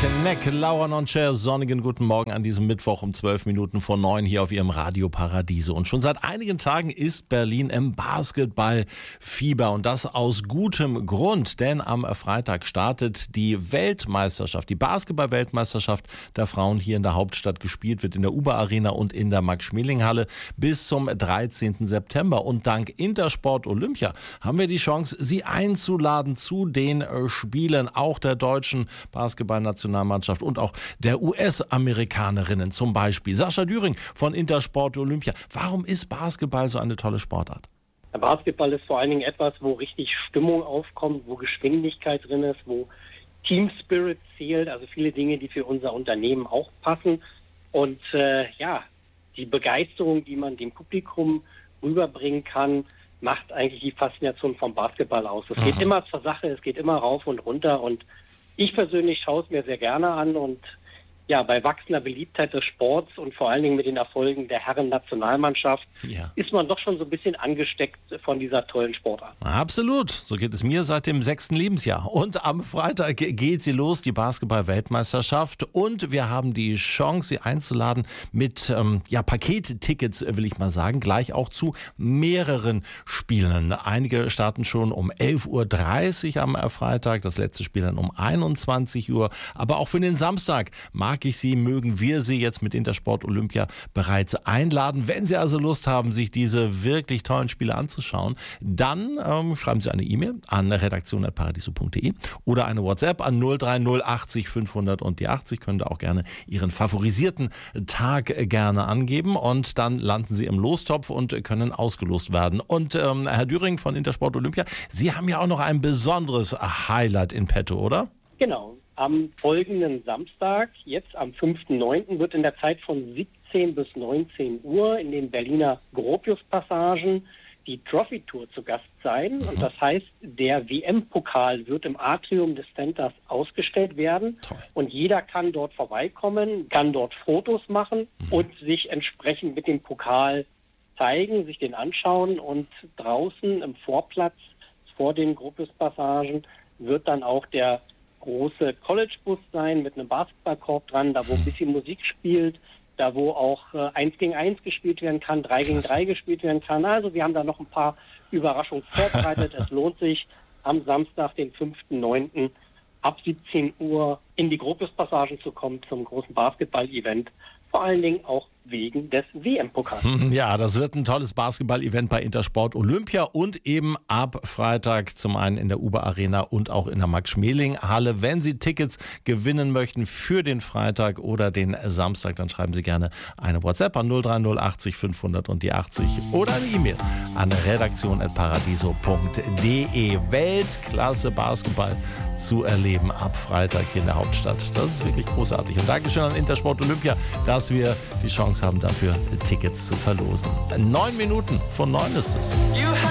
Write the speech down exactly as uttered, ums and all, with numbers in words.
Neck, Laura Noncher, sonnigen guten Morgen an diesem Mittwoch um zwölf Minuten vor neun hier auf Ihrem Radio Paradiso. Und schon seit einigen Tagen ist Berlin im Basketballfieber und das aus gutem Grund, denn am Freitag startet die Weltmeisterschaft, die Basketball-Weltmeisterschaft der Frauen hier in der Hauptstadt. Gespielt wird in der Uber Arena und in der Max-Schmeling-Halle bis zum dreizehnten September. Und dank Intersport Olympia haben wir die Chance, Sie einzuladen zu den Spielen, auch der deutschen Basketball-Nationalmannschaft und auch der U S-Amerikanerinnen zum Beispiel. Sascha Düring von Intersport Olympia. Warum ist Basketball so eine tolle Sportart? Der Basketball ist vor allen Dingen etwas, wo richtig Stimmung aufkommt, wo Geschwindigkeit drin ist, wo Team Spirit zählt, also viele Dinge, die für unser Unternehmen auch passen. Und äh, ja, die Begeisterung, die man dem Publikum rüberbringen kann, macht eigentlich die Faszination vom Basketball aus. Es geht immer zur Sache, es geht immer rauf und runter und ich persönlich schaue es mir sehr gerne an und ja, bei wachsender Beliebtheit des Sports und vor allen Dingen mit den Erfolgen der Herren-Nationalmannschaft ja. ist man doch schon so ein bisschen angesteckt von dieser tollen Sportart. Absolut, so geht es mir seit dem sechsten Lebensjahr. Und am Freitag geht sie los, die Basketball-Weltmeisterschaft. Und wir haben die Chance, Sie einzuladen mit ähm, ja, Pakettickets, will ich mal sagen, gleich auch zu mehreren Spielen. Einige starten schon um elf Uhr dreißig am Freitag, das letzte Spiel dann um einundzwanzig Uhr. Aber auch für den Samstag mag ich Sie, mögen wir Sie jetzt mit Intersport Olympia bereits einladen. Wenn Sie also Lust haben, sich diese wirklich tollen Spiele anzuschauen, dann ähm, schreiben Sie eine E-Mail an redaktion at paradiso punkt de oder eine WhatsApp an null drei null achtzig fünfhundert und die achtzig. Können da auch gerne Ihren favorisierten Tag gerne angeben und dann landen Sie im Lostopf und können ausgelost werden. Und ähm, Herr Düring von Intersport Olympia, Sie haben ja auch noch ein besonderes Highlight in petto, oder? Genau. Am folgenden Samstag, jetzt am fünften neunten, wird in der Zeit von siebzehn bis neunzehn Uhr in den Berliner Gropius-Passagen die Trophy-Tour zu Gast sein. Mhm. Und das heißt, der W M-Pokal wird im Atrium des Centers ausgestellt werden. Toll. Und jeder kann dort vorbeikommen, kann dort Fotos machen mhm. und sich entsprechend mit dem Pokal zeigen, sich den anschauen. Und draußen im Vorplatz vor den Gropius-Passagen wird dann auch der große College-Bus sein mit einem Basketballkorb dran, da wo ein bisschen Musik spielt, da wo auch äh, eins gegen eins gespielt werden kann, drei gegen drei gespielt werden kann. Also wir haben da noch ein paar Überraschungen vorbereitet. Es lohnt sich am Samstag, den fünften neunten ab siebzehn Uhr in die Gropius-Passagen zu kommen zum großen Basketball-Event. Vor allen Dingen auch wegen des W M-Pokals. Ja, das wird ein tolles Basketball-Event bei Intersport Olympia und eben ab Freitag zum einen in der Uber Arena und auch in der Max-Schmeling-Halle. Wenn Sie Tickets gewinnen möchten für den Freitag oder den Samstag, dann schreiben Sie gerne eine WhatsApp an null drei null achtzig fünfhundert und die achtzig oder eine E-Mail an redaktion at paradiso punkt de. Weltklasse Basketball zu erleben ab Freitag hier in der Hauptstadt. Das ist wirklich großartig. Und Dankeschön an Intersport Olympia, dass wir die Chance haben, dafür Tickets zu verlosen. Neun Minuten von neun ist es.